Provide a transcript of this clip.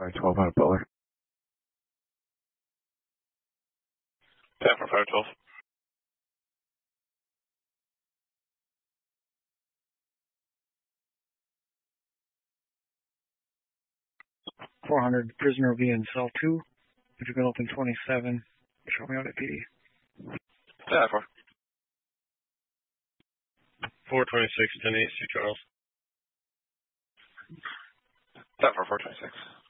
512 out of Butler. 10 for 512. 400, prisoner will be in cell 2. If you're going to open 27, show me out at PD. 10 for. 426, 10-8, St. Charles. 10 for 426.